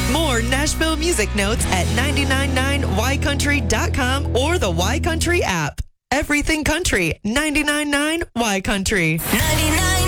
More Nashville music notes at 999ycountry.com or the Y Country app. Everything country, 999 Y Country. 99